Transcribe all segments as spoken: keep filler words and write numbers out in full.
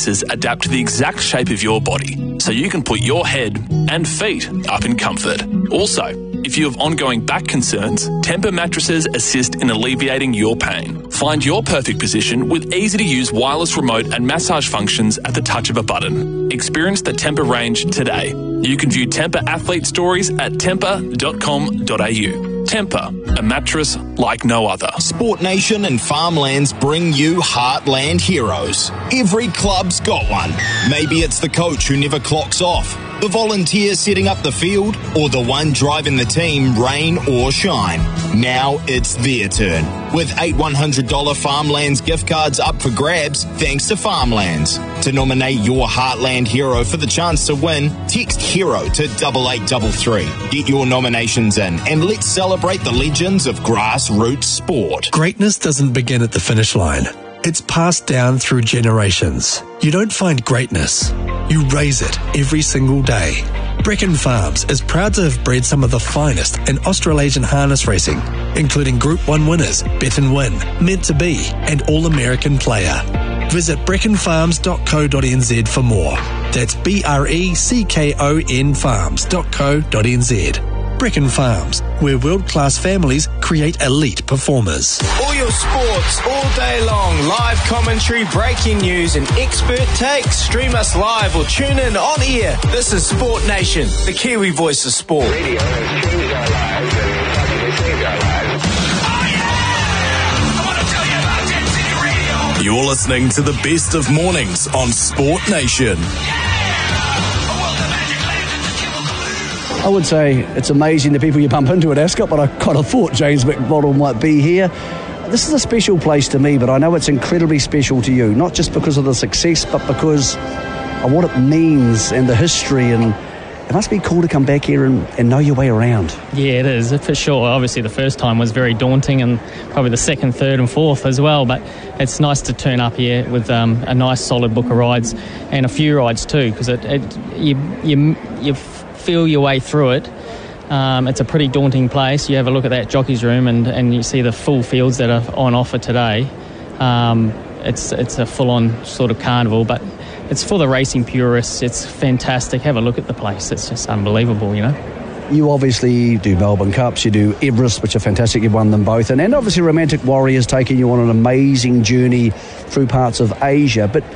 mattresses adapt to the exact shape of your body, so you can put your head and feet up in comfort. Also, if you have ongoing back concerns, Tempur mattresses assist in alleviating your pain. Find your perfect position with easy-to-use wireless remote and massage functions at the touch of a button. Experience the Tempur range today. You can view Tempur athlete stories at tempur dot com dot a u. Tempur, a mattress like no other. Sport Nation and Farmlands bring you Heartland Heroes. Every club's got one. Maybe it's the coach who never clocks off, the volunteer setting up the field, or the one driving the team, rain or shine. Now it's their turn. With eight one hundred dollars Farmlands gift cards up for grabs, thanks to Farmlands. To nominate your Heartland hero for the chance to win, text HERO to double eight double three. Get your nominations in and let's celebrate the legends of grassroots sport. Greatness doesn't begin at the finish line. It's passed down through generations. You don't find greatness. You raise it every single day. Brecon Farms is proud to have bred some of the finest in Australasian harness racing, including Group one winners, Bet and Win, Meant to Be, and All-American Player. Visit brecon farms dot co dot n z for more. That's B R E C K O N farms dot co dot n z. Brecon Farms, where world-class families create elite performers. All your sports, all day long, live commentary, breaking news and expert takes. Stream us live or tune in on air. This is Sport Nation, the Kiwi voice of sport. Radio has changed our lives and it's changed our lives. Oh yeah! I want to tell you about Jet City Radio. You're listening to the best of mornings on Sport Nation. I would say it's amazing the people you bump into at Ascot, but I kind of thought James McBottle might be here. This is a special place to me, but I know it's incredibly special to you, not just because of the success, but because of what it means and the history, and it must be cool to come back here and, and know your way around. Yeah, it is, for sure. Obviously, the first time was very daunting, and probably the second, third and fourth as well, but it's nice to turn up here with um, a nice solid book of rides, and a few rides too, because it, it you you you feel your way through it. Um, it's a pretty daunting place. You have a look at that jockey's room and, and you see the full fields that are on offer today. Um, it's it's a full-on sort of carnival, but it's for the racing purists. It's fantastic. Have a look at the place. It's just unbelievable, you know. You obviously do Melbourne Cups, you do Everest, which are fantastic. You've won them both. And, and obviously Romantic Warrior's taking you on an amazing journey through parts of Asia. But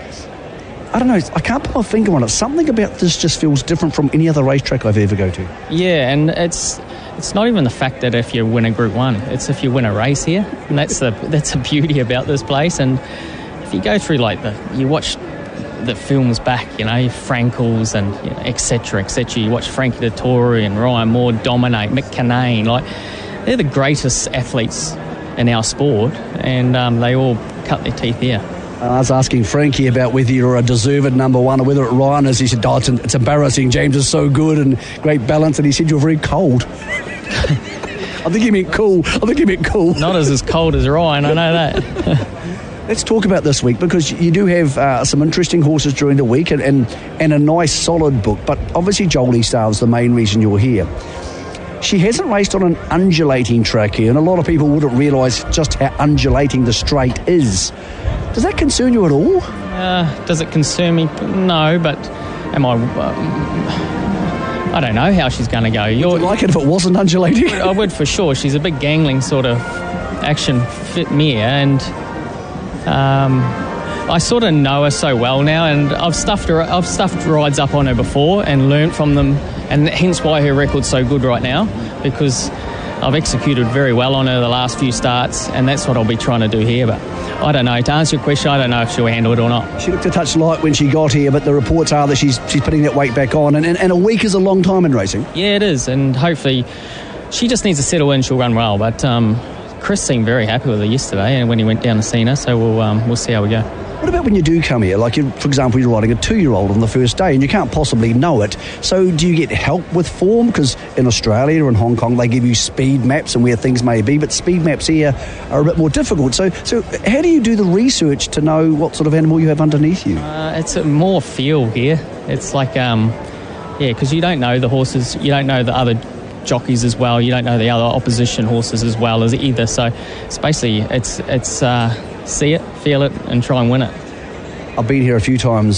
I don't know, I can't put my finger on it. Something about this just feels different from any other racetrack I've ever go to. Yeah, and it's it's not even the fact that if you win a Group One, it's if you win a race here, and that's the that's the beauty about this place. And if you go through like the, you watch the films back, you know, Frankel's and you know, et cetera, et cetera. You watch Frankie Dettori and Ryan Moore dominate, Mick Kinane, like they're the greatest athletes in our sport, and um, they all cut their teeth here. I was asking Frankie about whether you're a deserved number one or whether it Ryan is. He said, oh, it's, it's embarrassing. James is so good and great balance. And he said, you're very cold. I think he meant cool. I think he meant cool. Not as, as cold as Ryan, I know that. Let's talk about this week, because you do have uh, some interesting horses during the week and, and, and a nice solid book. But obviously Jolie Star is the main reason you're here. She hasn't raced on an undulating track here, and a lot of people wouldn't realise just how undulating the straight is. Does that concern you at all? Uh, does it concern me? No, but am I... Um, I don't know how she's going to go. You're, would you like it if it wasn't undulating? I would for sure. She's a big gangling sort of action fit mare, and um, I sort of know her so well now, and I've stuffed her. I've stuffed rides up on her before and learnt from them, and hence why her record's so good right now, because I've executed very well on her the last few starts, and that's what I'll be trying to do here. But I don't know. To answer your question, I don't know if she'll handle it or not. She looked a touch light when she got here, but the reports are that she's she's putting that weight back on, and, and, and a week is a long time in racing. Yeah, it is, and hopefully she just needs to settle in. She'll run well. But um, Chris seemed very happy with her yesterday, and when he went down to see her, so we'll um, we'll see how we go. What about when you do come here? Like, you, for example, you're riding a two-year-old on the first day and you can't possibly know it. So do you get help with form? Because in Australia or in Hong Kong, they give you speed maps and where things may be, but speed maps here are a bit more difficult. So so how do you do the research to know what sort of animal you have underneath you? Uh, it's a more feel here. It's like, um, yeah, because you don't know the horses, you don't know the other jockeys as well, you don't know the other opposition horses as well as either. So it's basically, it's, it's uh, see it, feel it, and try and win it. I've been here a few times